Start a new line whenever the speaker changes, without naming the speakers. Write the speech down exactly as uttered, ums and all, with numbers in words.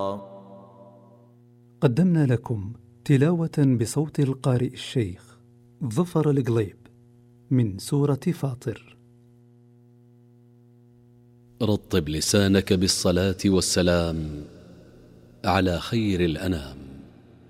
قدمنا لكم تلاوة بصوت القارئ الشيخ ظفر القليب من سورة فاطر.
رطب لسانك بالصلاة والسلام على خير الأنام.